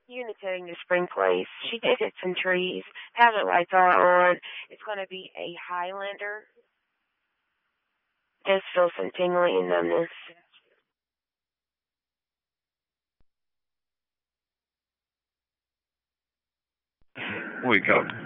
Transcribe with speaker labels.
Speaker 1: units heading to Spring Place. She did hit some trees. Hazard lights are on. It's going to be a Highlander. Just feel some tingling and numbness.
Speaker 2: Wake up.